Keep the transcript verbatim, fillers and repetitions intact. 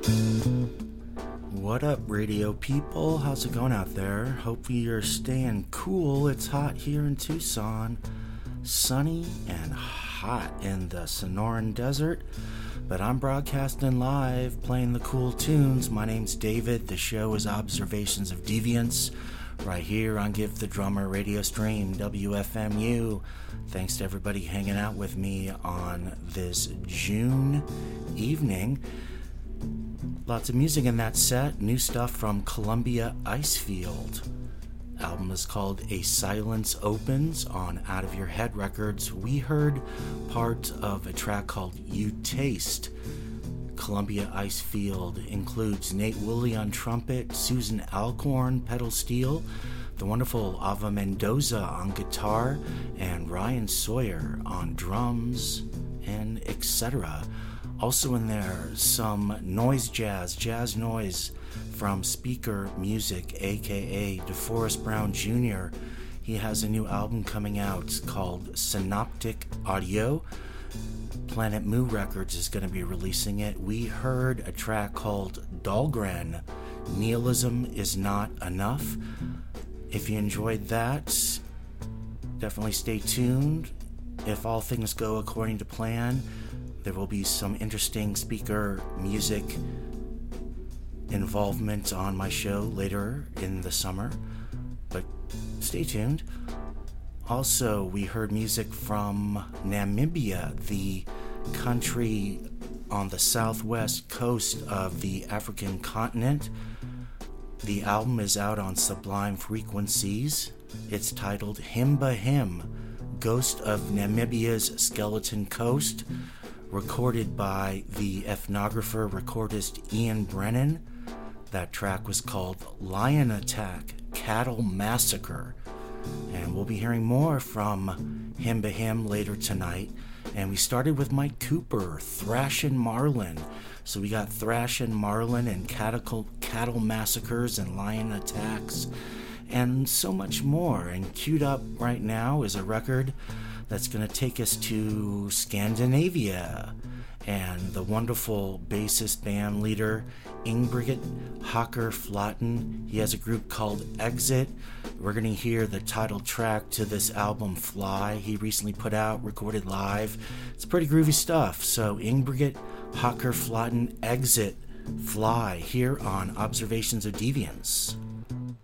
What up, radio people? How's it going out there? Hope you're staying cool. It's hot here in Tucson. Sunny and hot in the Sonoran Desert. But I'm broadcasting live, playing the cool tunes. My name's David. The show is Observations of Deviance, right here on Give the Drummer radio stream, W F M U. Thanks to everybody hanging out with me on this June evening. Lots of music in that set. New stuff from Columbia Icefield. Album is called A Silence Opens on Out of Your Head Records. We heard part of a track called You Taste. Columbia Icefield includes Nate Woolley on trumpet, Susan Alcorn pedal steel, the wonderful Ava Mendoza on guitar, and Ryan Sawyer on drums, and et cetera. Also in there, some noise jazz, jazz noise from Speaker Music, aka DeForest Brown Junior He has a new album coming out called Synoptic Audio. Planet Moo Records is going to be releasing it. We heard a track called Dahlgren, Nihilism is Not Enough. If you enjoyed that, definitely stay tuned. If all things go according to plan, there will be some interesting speaker music involvement on my show later in the summer, but stay tuned. Also, we heard music from Namibia, the country on the southwest coast of the African continent. The album is out on Sublime Frequencies. It's titled Himba Him, Ghost of Namibia's Skeleton Coast, recorded by the ethnographer recordist Ian Brennan. That track was called Lion Attack, Cattle Massacre. And we'll be hearing more from Himba Him later tonight. And we started with Mike Cooper, Thrashin' Marlin. So we got Thrashin' Marlin and cattle, cattle Massacres and Lion Attacks and so much more. And queued up right now is a record that's going to take us to Scandinavia and the wonderful bassist band leader Ingebrigt Hocker Flaten. He has a group called Exit. We're going to hear the title track to this album, Fly. He recently put out, recorded live. It's pretty groovy stuff. So Ingebrigt Hocker Flaten, Exit, Fly, here on Observations of Deviance.